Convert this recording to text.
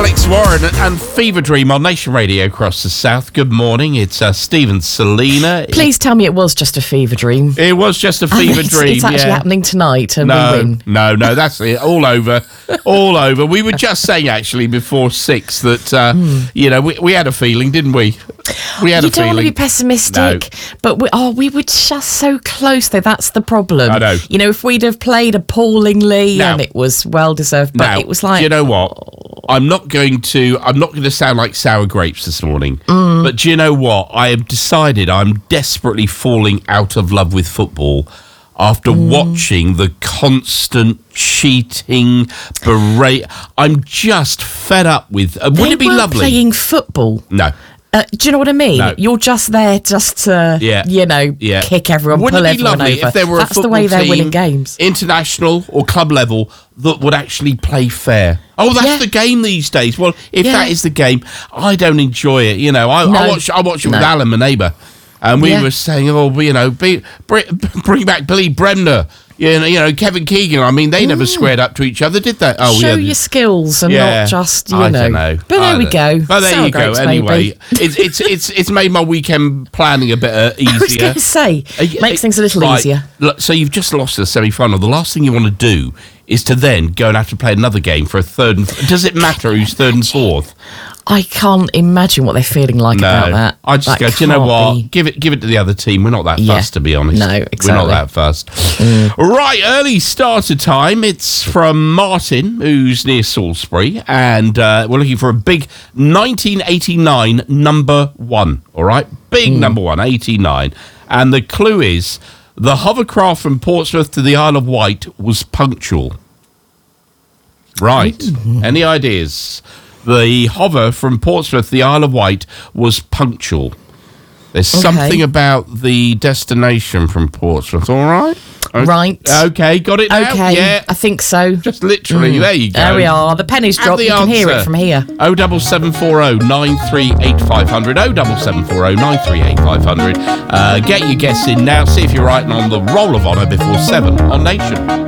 Alex Warren and Fever Dream on Nation Radio across the South. Good morning. It's Stephen Selina. Please tell me it was just a fever dream. It was just a fever dream. It's actually happening tonight and we win. No, that's it. All over. All over. We were just saying, actually, before 6 that, we had a feeling, didn't we? We had a feeling. You don't want to be pessimistic, but we were just so close, though. That's the problem. I know. You know, if we'd have played appallingly and it was well-deserved, but it was like... You know what? I'm not going to sound like sour grapes this morning, but do you know what? I have decided I'm desperately falling out of love with football after watching the constant cheating, berate. I'm just fed up with... wouldn't it be lovely? Playing football. No. Do you know what I mean? No. You're just there just to, kick everyone, Wouldn't pull it be everyone lovely over. if there were That's a football the way they're team, winning games. International or club level, that would actually play fair? Oh, that's the game these days. Well, if that is the game, I don't enjoy it. You know, I watch it with Alan, my neighbour, and we were saying, bring back Billy Bremner. You know, Kevin Keegan. I mean, they never squared up to each other, did they? Oh, Show your skills and not just, I don't know. But there we go. But there you go. Anyway, it's made my weekend planning a bit easier. I was going to say, makes things a little easier. Look, so you've just lost the semi-final. The last thing you want to do is to then go and have to play another game for a third. Does it matter who's third and fourth? I can't imagine what they're feeling like about that. I just go, do you know what? Give it to the other team. We're not that fussed, to be honest. No, exactly. We're not that fussed. Right, early starter time. It's from Martin, who's near Salisbury, and we're looking for a big 1989 number one. All right? Big number one, 89. And the clue is, the hovercraft from Portsmouth to the Isle of Wight was punctual. Right. Any ideas? The hover from Portsmouth to the Isle of Wight was punctual. There's something about the destination from Portsmouth, all right? Right. Okay, got it now? Okay, yeah. I think so. Just literally, there you go. There we are. The penny's dropped. You can hear it from here. 07740 938 500. 07740 938 500. Get your guess in now. See if you're right on the roll of honour before 7 on Nation.